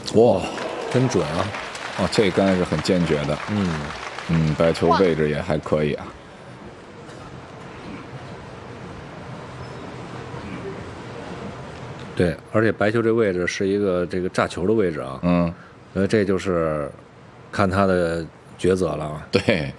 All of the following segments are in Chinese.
哇， 真准啊！ 哦，这杆是很坚决的。白球位置也还可以啊。 对，而且白球这位置是一个这个炸球的位置啊。这就是看他的抉择了啊。 对。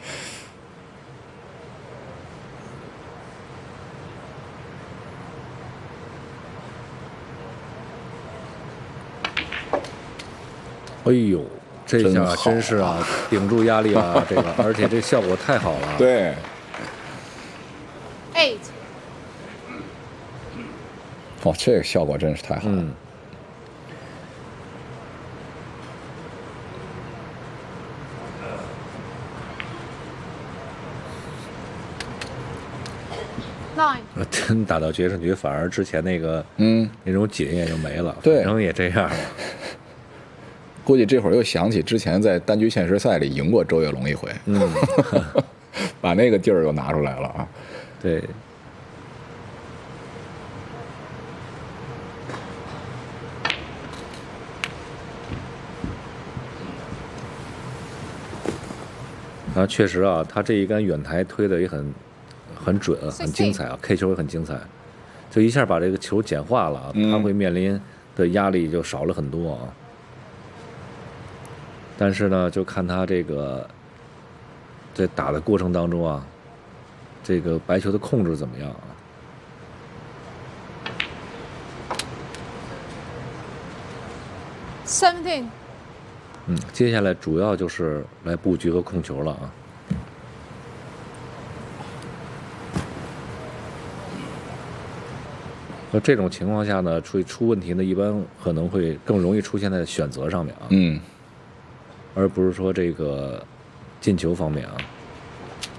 哎呦，这下真是啊，顶住压力了，这个，而且这效果太好了。 对。 8。 哦，这个效果真是太好了。 真打到决胜局，反而之前那个那种紧也就没了。 对， 反正也这样了。 估计这会儿又想起之前在单局限时赛里赢过周跃龙一回，把那个劲儿又拿出来了啊。 对。啊，确实啊，他这一杆远台推的也很准，很精彩啊 ，K 球也很精彩，就一下把这个球简化了啊，他会面临的压力就少了很多啊。但是呢，就看他这个在打的过程当中啊，这个白球的控制怎么样啊 ？17。 接下来主要就是来布局和控球了啊。那这种情况下呢，出问题呢，一般可能会更容易出现在选择上面啊。而不是说这个进球方面啊。